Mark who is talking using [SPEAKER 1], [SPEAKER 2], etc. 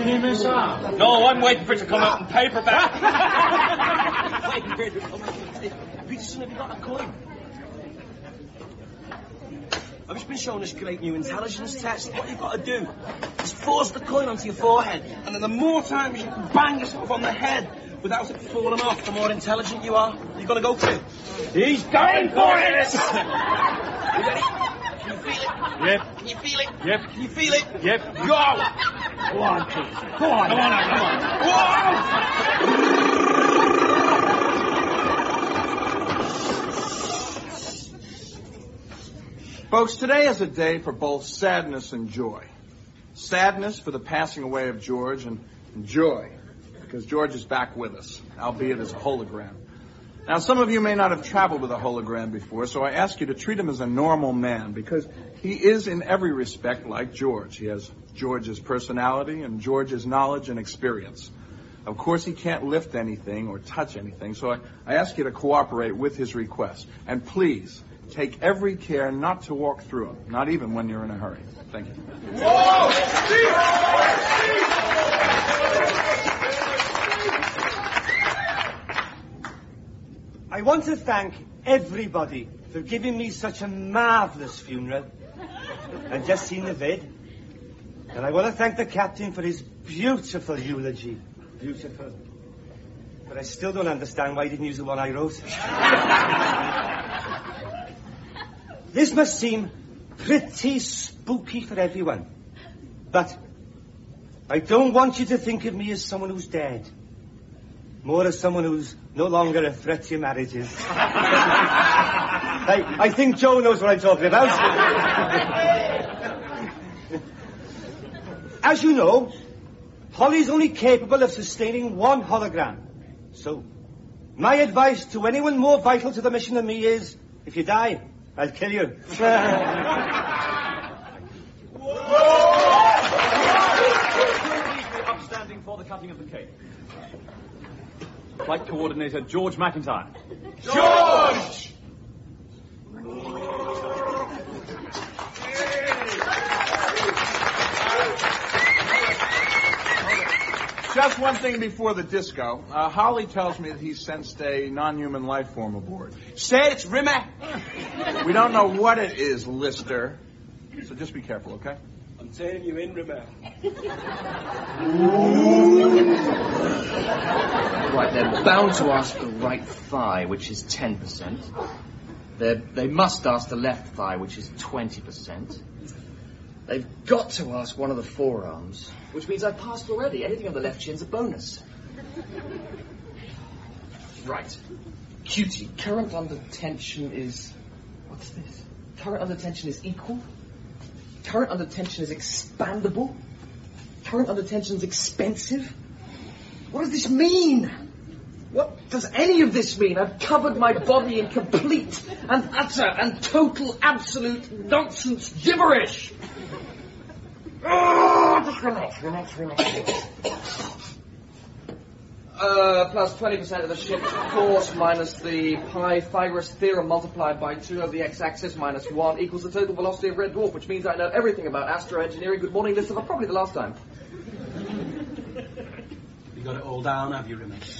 [SPEAKER 1] giving him his arm?
[SPEAKER 2] No, I'm waiting for it to come out in paperback.
[SPEAKER 3] Waiting for it to come out in paperback. Peterson, have you got a coin? I've just been shown this great new intelligence test. What you've got to do is force the coin onto your forehead, and then the more times you can bang yourself on the head without it falling off, the more intelligent you are. You gonna go for it?
[SPEAKER 1] He's going for it!
[SPEAKER 3] You ready? Can you feel it?
[SPEAKER 1] Yep.
[SPEAKER 3] Can you feel it?
[SPEAKER 1] Yep.
[SPEAKER 3] Can you feel it?
[SPEAKER 1] Yep.
[SPEAKER 3] Go!
[SPEAKER 1] Go on, Peterson. Go on. Come on now, come on.
[SPEAKER 4] Folks, today is a day for both sadness and joy. Sadness for the passing away of George, and joy because George is back with us, albeit as a hologram. Now, some of you may not have traveled with a hologram before, so I ask you to treat him as a normal man, because he is in every respect like George. He has George's personality and George's knowledge and experience. Of course, he can't lift anything or touch anything, so I ask you to cooperate with his request. And please, take every care not to walk through him, not even when you're in a hurry. Thank you.
[SPEAKER 5] I want to thank everybody for giving me such a marvellous funeral. I've just seen the vid. And I want to thank the captain for his beautiful eulogy. Beautiful. But I still don't understand why he didn't use the one I wrote. This must seem pretty spooky for everyone. But I don't want you to think of me as someone who's dead. More as someone who's no longer a threat to your marriages. I think Joe knows what I'm talking about. As you know, Polly's only capable of sustaining one hologram. So, my advice to anyone more vital to the mission than me is, if you die, I'll kill you.
[SPEAKER 2] Upstanding for the cutting of the cake. Flight coordinator George McIntyre.
[SPEAKER 1] George!
[SPEAKER 4] Just one thing before the disco. Holly tells me that he sensed a non-human life form aboard.
[SPEAKER 3] Say it's Rimmer.
[SPEAKER 4] We don't know what it is, Lister. So just be careful, okay?
[SPEAKER 3] I'm turning you in, Rimmer.
[SPEAKER 6] Right, they're bound to ask the right thigh, which is 10%. They must ask the left thigh, which is 20%. They've got to ask one of the forearms, which means I've passed already. Anything on the left shin's a bonus. Right. Cutie, current under tension is... What's this? Current under tension is equal. Current under tension is expandable. Current under tension is expensive. What does this mean? What does any of this mean? I've covered my body in complete and utter and total absolute nonsense gibberish. Just relax. Plus 20% of the ship's course minus the Pythagoras theorem multiplied by 2 over the x-axis minus 1 equals the total velocity of Red Dwarf, which means I know everything about astroengineering. Good morning, Lister, for probably the last time.
[SPEAKER 3] You got it all down, have you, Rimmer?